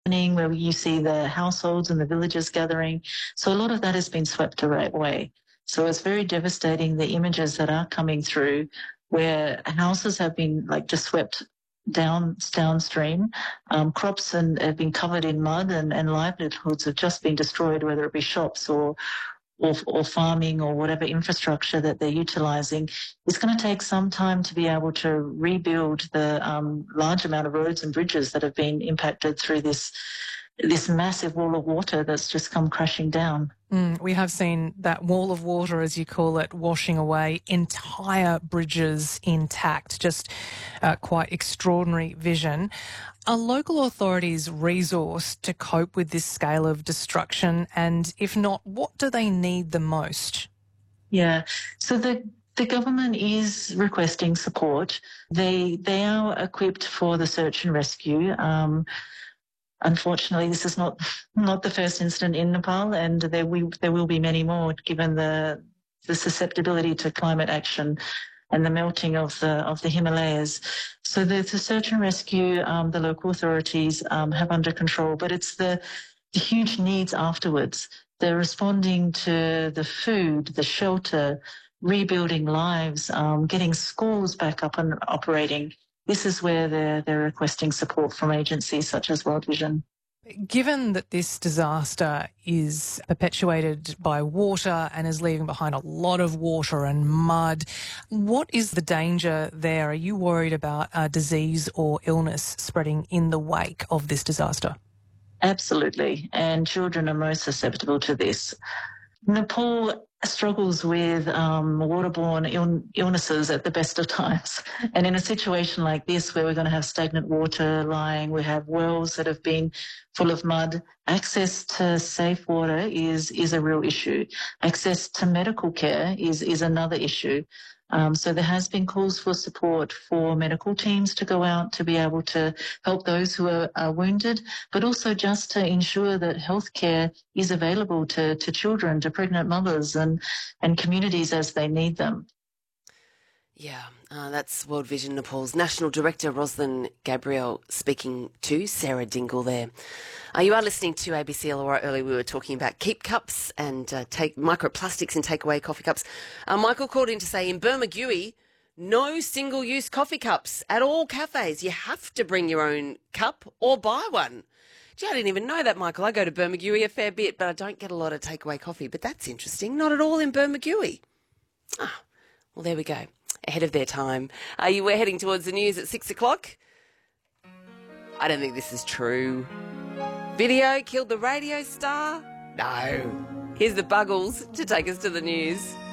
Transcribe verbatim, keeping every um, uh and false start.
happening, where you see the households and the villagers gathering. So a lot of that has been swept away. So it's very devastating, the images that are coming through where houses have been like just swept down downstream. Um, crops and have been covered in mud, and, and livelihoods have just been destroyed, whether it be shops or or, or farming or whatever infrastructure that they're utilising. It's going to take some time to be able to rebuild the um, large amount of roads and bridges that have been impacted through this this massive wall of water that's just come crashing down. Mm, we have seen that wall of water, as you call it, washing away entire bridges intact. Just uh, quite extraordinary vision. Are local authorities resourced to cope with this scale of destruction? And if not, what do they need the most? Yeah, so the the government is requesting support. They they are equipped for the search and rescue. Um, Unfortunately, this is not not the first incident in Nepal, and there will there will be many more, given the the susceptibility to climate action and the melting of the of the Himalayas. So the, the search and rescue, um, the local authorities um, have under control, but it's the, the huge needs afterwards. They're responding to the food, the shelter, rebuilding lives, um, getting schools back up and operating. This is where they're, they're requesting support from agencies such as World Vision. Given that this disaster is perpetuated by water and is leaving behind a lot of water and mud, what is the danger there? Are you worried about uh, disease or illness spreading in the wake of this disaster? Absolutely, and children are most susceptible to this. Nepal struggles with um, waterborne Ill- illnesses at the best of times. And in a situation like this, where we're going to have stagnant water lying, we have wells that have been full of mud, access to safe water is, is a real issue. Access to medical care is, is another issue. Um, so there has been calls for support for medical teams to go out to be able to help those who are, are wounded, but also just to ensure that healthcare is available to, to children, to pregnant mothers and, and communities as they need them. Yeah, uh, that's World Vision Nepal's National Director, Rosalind Gabriel, speaking to Sarah Dingle there. Uh, you are listening to A B C L R. Earlier we were talking about keep cups and uh, take microplastics in takeaway coffee cups. Uh, Michael called in to say in Bermagui, no single-use coffee cups at all cafes. You have to bring your own cup or buy one. Gee, I didn't even know that, Michael. I go to Bermagui a fair bit, but I don't get a lot of takeaway coffee. But that's interesting. Not at all in Bermagui. Ah, well, there we go. Ahead of their time. Uh, you were heading towards the news at six o'clock. I don't think this is true. Video killed the radio star? No. Here's the Buggles to take us to the news.